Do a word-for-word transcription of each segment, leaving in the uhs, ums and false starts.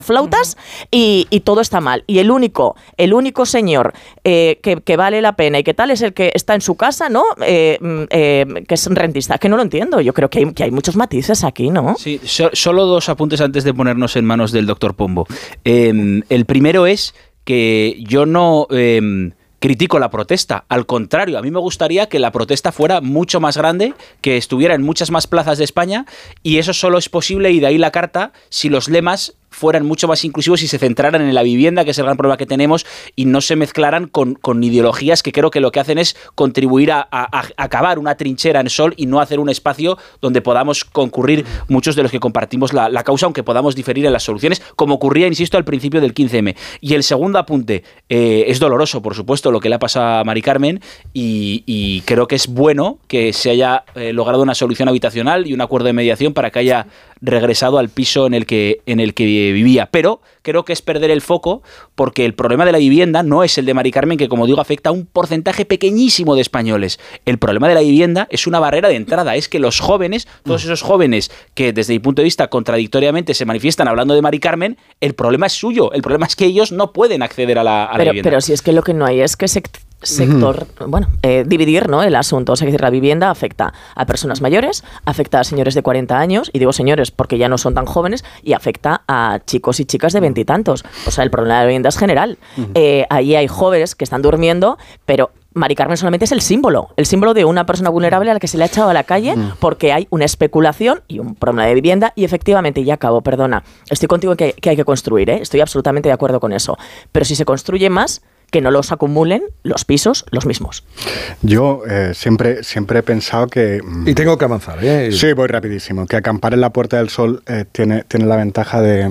flautas y, y todo está mal. Y el único, el único señor eh, que, que vale la pena y que tal es el que está en su casa, ¿no? Eh, eh, que es rentista. Que no lo entiendo. Yo creo que hay, que hay muchos matices aquí, ¿no? Sí, so, solo dos apuntes antes de ponernos en manos del doctor Pombo. Eh, el primero es que yo no... Eh, critico la protesta, al contrario, a mí me gustaría que la protesta fuera mucho más grande, que estuviera en muchas más plazas de España, y eso solo es posible, y de ahí la carta, si los lemas fueran mucho más inclusivos y se centraran en la vivienda, que es el gran problema que tenemos, y no se mezclaran con, con ideologías que creo que lo que hacen es contribuir a, a, a cavar una trinchera en sol y no hacer un espacio donde podamos concurrir muchos de los que compartimos la, la causa, aunque podamos diferir en las soluciones, como ocurría, insisto, al principio del quince eme. Y el segundo apunte, eh, es doloroso, por supuesto, lo que le ha pasado a Mari Carmen, y, y creo que es bueno que se haya eh, logrado una solución habitacional y un acuerdo de mediación para que haya regresado al piso en el que, en el que vivía. Pero creo que es perder el foco, porque el problema de la vivienda no es el de Mari Carmen, que, como digo, afecta a un porcentaje pequeñísimo de españoles. El problema de la vivienda es una barrera de entrada, es que los jóvenes, todos esos jóvenes que desde mi punto de vista contradictoriamente se manifiestan hablando de Mari Carmen, el problema es suyo, el problema es que ellos no pueden acceder a la, a pero, la vivienda. Pero si es que lo que no hay es que se... sector, uh-huh. bueno, eh, dividir, ¿no?, el asunto. O sea, es decir, la vivienda afecta a personas mayores, afecta a señores de cuarenta años, y digo señores porque ya no son tan jóvenes, y afecta a chicos y chicas de veintitantos. O sea, el problema de la vivienda es general. Uh-huh. Eh, ahí hay jóvenes que están durmiendo, pero Mari Carmen solamente es el símbolo, el símbolo de una persona vulnerable a la que se le ha echado a la calle uh-huh. porque hay una especulación y un problema de vivienda, y efectivamente, ya acabo, perdona, estoy contigo en que, que hay que construir, ¿eh? Estoy absolutamente de acuerdo con eso. Pero si se construye más, que no los acumulen los pisos los mismos. Yo eh, siempre, siempre he pensado que... Y tengo que avanzar, ¿eh? Sí, voy rapidísimo. Que acampar en la Puerta del Sol eh, tiene, tiene la ventaja de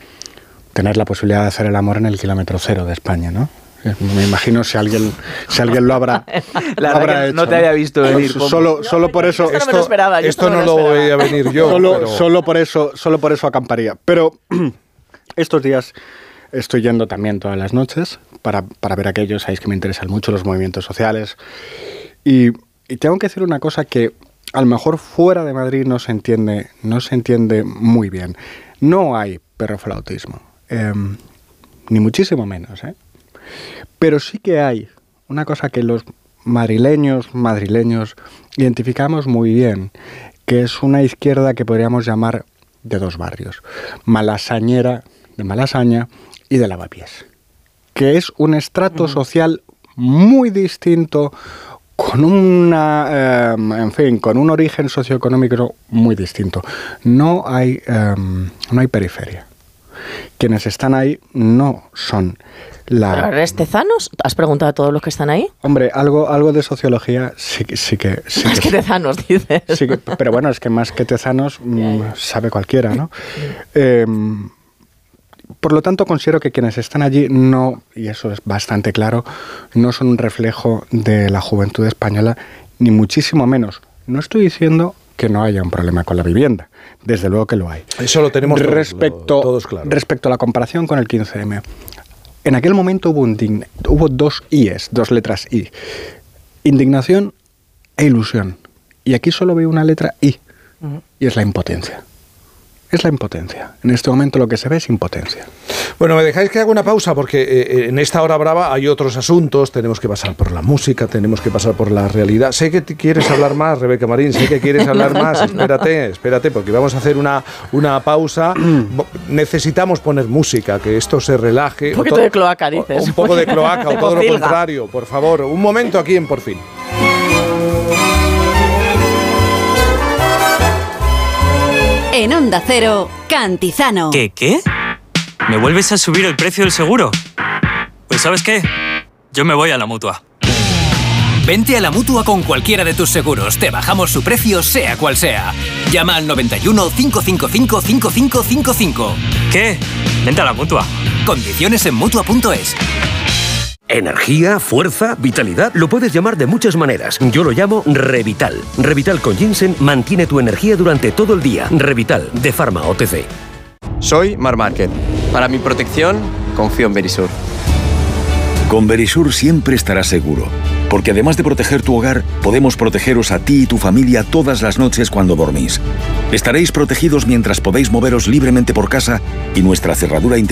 tener la posibilidad de hacer el amor en el kilómetro cero de España, ¿no? Me imagino si alguien, si alguien lo habrá, la lo habrá hecho. No te había visto venir. Solo, solo por eso... Esto no me lo esperaba. Esto no lo voy a venir yo. Solo, pero... solo, por eso, solo por eso acamparía. Pero estos días... Estoy yendo también todas las noches para, para ver aquellos, sabéis que me interesan mucho los movimientos sociales. Y, y tengo que decir una cosa que a lo mejor fuera de Madrid no se entiende, no se entiende muy bien. No hay perroflautismo, eh, ni muchísimo menos, ¿eh? Pero sí que hay una cosa que los madrileños, madrileños identificamos muy bien, que es una izquierda que podríamos llamar de dos barrios, malasañera, de Malasaña, y de Lavapiés, que es un estrato uh-huh. social muy distinto, con una, eh, en fin, con un origen socioeconómico muy distinto. No hay, eh, no hay periferia. Quienes están ahí no son la... ¿Pero eres tezanos? ¿Has preguntado a todos los que están ahí? Hombre, algo, algo de sociología sí, sí que... Sí más que, que tezanos, dices. Sí que, pero bueno, es que más que tezanos mmm, sabe cualquiera, ¿no? Eh, Por lo tanto, considero que quienes están allí no, y eso es bastante claro, no son un reflejo de la juventud española, ni muchísimo menos. No estoy diciendo que no haya un problema con la vivienda, desde luego que lo hay. Eso lo tenemos respecto, todos, todos claro. Respecto a la comparación con el quince eme, en aquel momento hubo, indign- hubo dos ies, dos letras I, indignación e ilusión. Y aquí solo veo una letra I, uh-huh. y es la impotencia. Es la impotencia. En este momento lo que se ve es impotencia. Bueno, me dejáis que haga una pausa porque eh, en esta hora brava hay otros asuntos. Tenemos que pasar por la música, tenemos que pasar por la realidad. Sé que quieres hablar más, Rebeca Marín, sé que quieres hablar más. Espérate, espérate, porque vamos a hacer una, una pausa. Necesitamos poner música, que esto se relaje. Un poquito de cloaca, dices. Un poco de cloaca o todo lo contrario, por favor. Un momento aquí en Por Fin. En Onda Cero, Cantizano. ¿Qué, qué? ¿Me vuelves a subir el precio del seguro? Pues ¿sabes qué? Yo me voy a la Mutua. Vente a la Mutua con cualquiera de tus seguros. Te bajamos su precio, sea cual sea. Llama al noventa y uno, cinco cinco cinco, cinco cinco cinco cinco. ¿Qué? Vente a la Mutua. Condiciones en Mutua punto es. Energía, fuerza, vitalidad, lo puedes llamar de muchas maneras. Yo lo llamo Revital. Revital con ginseng mantiene tu energía durante todo el día. Revital, de Pharma O T C. Soy Mar Márquez. Para mi protección, confío en Verisur. Con Verisur siempre estarás seguro, porque además de proteger tu hogar, podemos protegeros a ti y tu familia todas las noches cuando dormís. Estaréis protegidos mientras podéis moveros libremente por casa y nuestra cerradura